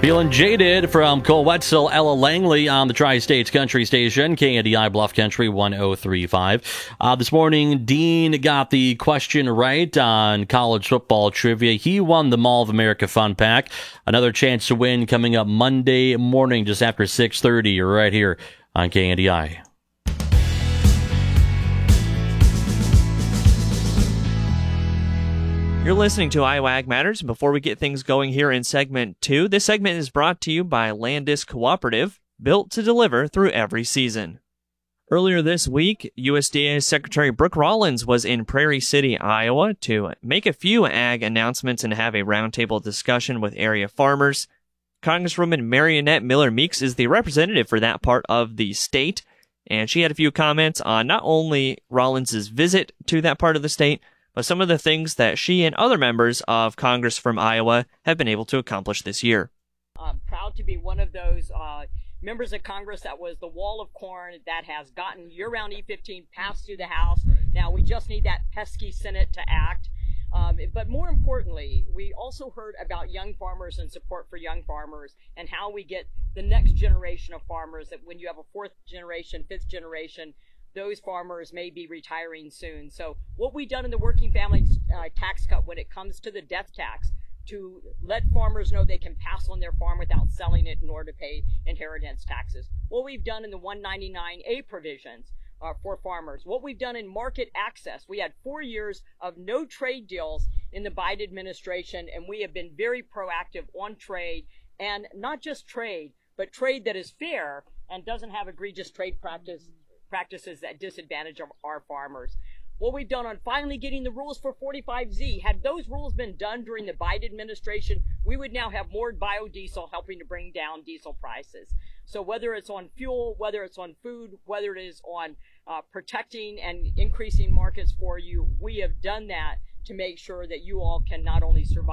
Feeling Jaded from Cole Wetzel, Ella Langley on the Tri-States Country Station, KNDI Bluff Country 1035. This morning, Dean got the question right on college football trivia. He won the Mall of America Fun Pack. Another chance to win coming up Monday morning just after 6:30 right here on KNDI. You're listening to Iowa Ag Matters. Before we get things going here in segment 2, this segment is brought to you by Landis Cooperative, built to deliver through every season. Earlier this week, USDA Secretary Brooke Rollins was in Prairie City, Iowa, to make a few ag announcements and have a roundtable discussion with area farmers. Congresswoman Marionette Miller Meeks is the representative for that part of the state, and she had a few comments on not only Rollins' visit to that part of the state, but some of the things that she and other members of Congress from Iowa have been able to accomplish this year. I'm proud to be one of those members of Congress that was the wall of corn that has gotten year-round E15 passed through the House. Right. Now we just need that pesky Senate to act. But more importantly, we also heard about young farmers and support for young farmers and how we get the next generation of farmers, that when you have a fourth generation, fifth generation, those farmers may be retiring soon. So what we've done in the working family tax cut when it comes to the death tax, to let farmers know they can pass on their farm without selling it in order to pay inheritance taxes. What we've done in the 199A provisions for farmers. What we've done in market access. We had 4 years of no trade deals in the Biden administration, and we have been very proactive on trade, and not just trade, but trade that is fair and doesn't have egregious trade practices that disadvantage our farmers. What we've done on finally getting the rules for 45Z, had those rules been done during the Biden administration, we would now have more biodiesel helping to bring down diesel prices. So whether it's on fuel, whether it's on food, whether it is on protecting and increasing markets for you, we have done that to make sure that you all can not only survive